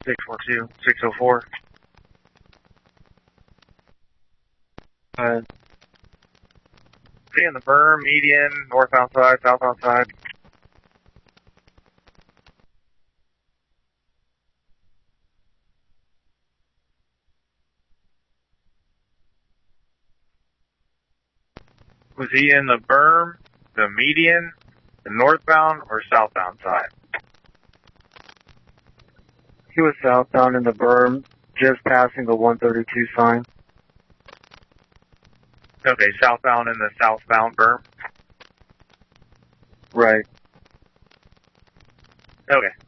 642, 604. Seeing the berm, median, northbound side, southbound side. Was he in the berm, the median, the northbound, or southbound side? He was southbound in the berm, just passing the 132 sign. Okay, southbound in the southbound berm. Right. Okay.